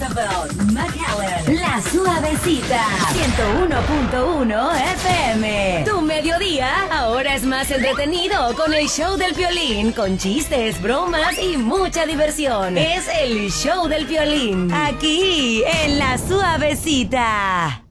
Roosevelt, McAllen, La Suavecita, 101.1 FM. Tu mediodía ahora es más entretenido con el show del Piolín, con chistes, bromas y mucha diversión. Es el show del Piolín, aquí en La Suavecita.